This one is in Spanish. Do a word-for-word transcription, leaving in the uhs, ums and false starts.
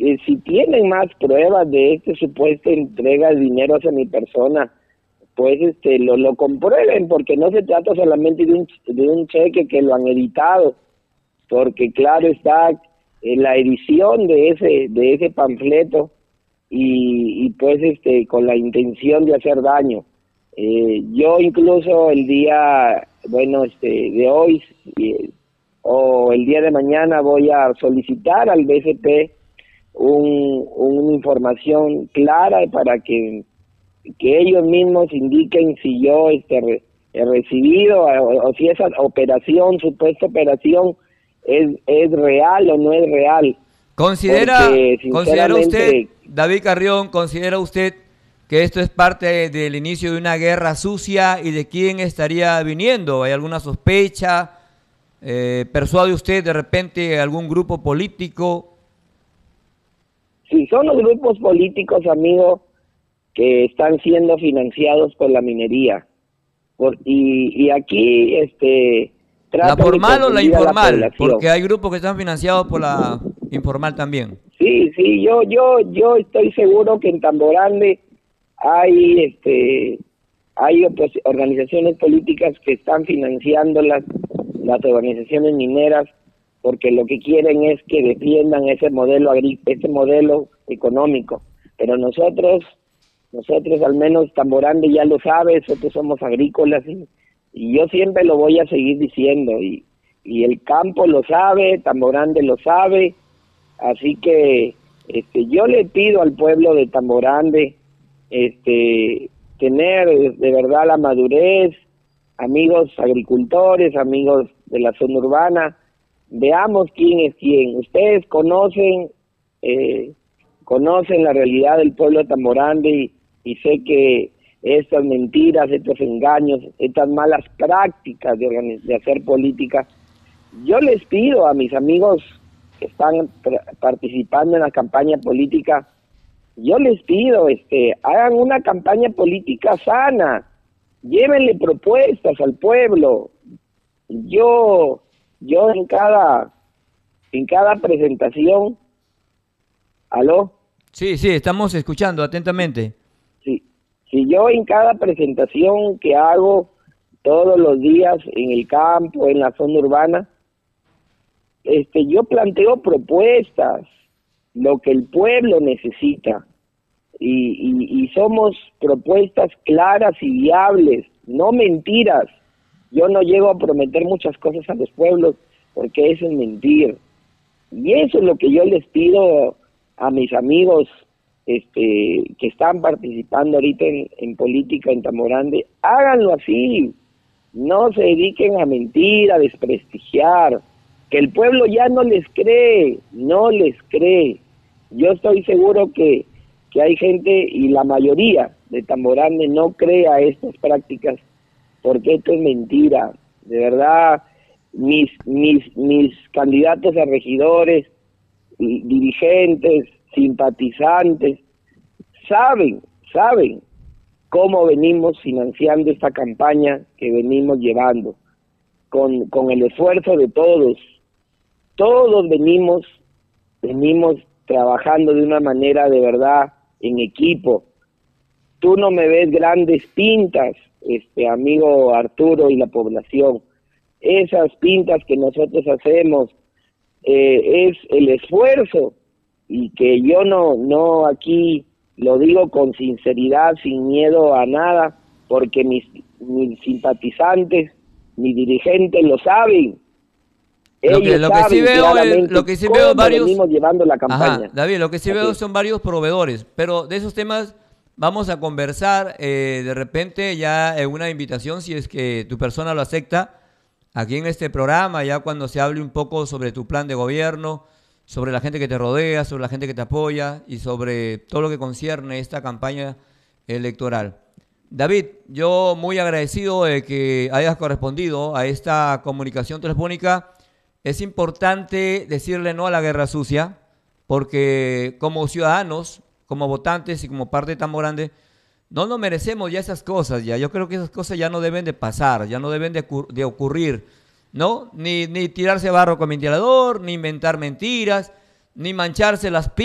eh, si tienen más pruebas de este supuesta entrega de dinero hacia mi persona, pues este lo, lo comprueben, porque no se trata solamente de un, de un cheque que lo han editado, porque claro está en la edición de ese de ese panfleto y, y pues este con la intención de hacer daño. Eh, yo incluso el día, bueno, este de hoy eh, o el día de mañana voy a solicitar al B C P un, una información clara para que, que ellos mismos indiquen si yo este, re, he recibido o, o si esa operación, supuesta operación, es, es real o no es real. ¿Considera, Porque, ¿Considera usted, David Carrión, considera usted que esto es parte del inicio de una guerra sucia y de quién estaría viniendo? ¿Hay alguna sospecha? Eh, ¿Persuade usted de repente algún grupo político? Sí, son los grupos políticos, amigos, que están siendo financiados por la minería. Por, y, y aquí, este... ¿La formal o la informal? La Porque hay grupos que están financiados por la informal también. Sí, sí, yo yo yo estoy seguro que en Tamborande hay este hay pues, organizaciones políticas que están financiando las las organizaciones mineras, porque lo que quieren es que defiendan ese modelo agri ese modelo económico. Pero nosotros nosotros al menos Tamborande ya lo sabe, nosotros somos agrícolas y Y yo siempre lo voy a seguir diciendo, y, y el campo lo sabe, Tamborande lo sabe, así que este, yo le pido al pueblo de Tamborande este, tener de verdad la madurez, amigos agricultores, amigos de la zona urbana, veamos quién es quién. Ustedes conocen, eh, conocen la realidad del pueblo de Tamborande y, y sé que estas mentiras, estos engaños, estas malas prácticas de, de hacer política. Yo les pido a mis amigos que están participando en la campaña política, yo les pido, este, hagan una campaña política sana, llévenle propuestas al pueblo. Yo, yo en cada, en cada presentación, ¿aló? Sí, sí, estamos escuchando atentamente. Si yo en cada presentación que hago todos los días en el campo, en la zona urbana, este, yo planteo propuestas, lo que el pueblo necesita, y, y, y somos propuestas claras y viables, no mentiras. Yo no llego a prometer muchas cosas a los pueblos, porque eso es mentir. Y eso es lo que yo les pido a mis amigos Este, que están participando ahorita en, en política en Tamborande, háganlo así, no se dediquen a mentir, a desprestigiar, que el pueblo ya no les cree, no les cree. Yo estoy seguro que, que hay gente, y la mayoría de Tamborande no cree a estas prácticas, porque esto es mentira. De verdad, mis, mis, mis candidatos a regidores, dirigentes, simpatizantes, saben, saben cómo venimos financiando esta campaña que venimos llevando, con, con el esfuerzo de todos. Todos venimos, venimos trabajando de una manera de verdad en equipo. Tú no me ves grandes pintas, este amigo Arturo y la población. Esas pintas que nosotros hacemos eh, es el esfuerzo, y que yo no no aquí lo digo con sinceridad, sin miedo a nada, porque mis, mis simpatizantes, mis dirigentes lo saben. Lo que, Ellos lo que saben sí veo es, lo que sí veo varios venimos llevando la campaña. Ajá, David, lo que sí Así. veo son varios proveedores, pero de esos temas vamos a conversar eh, de repente ya en una invitación, si es que tu persona lo acepta, aquí en este programa, ya cuando se hable un poco sobre tu plan de gobierno, sobre la gente que te rodea, sobre la gente que te apoya y sobre todo lo que concierne esta campaña electoral. David, yo muy agradecido de que hayas correspondido a esta comunicación telefónica. Es importante decirle no a la guerra sucia, porque como ciudadanos, como votantes y como parte de Tamborande, no nos merecemos ya esas cosas. Ya, yo creo que esas cosas ya no deben de pasar, ya no deben de, de ocurrir. ¿No? Ni, ni tirarse barro con ventilador, ni inventar mentiras, ni mancharse las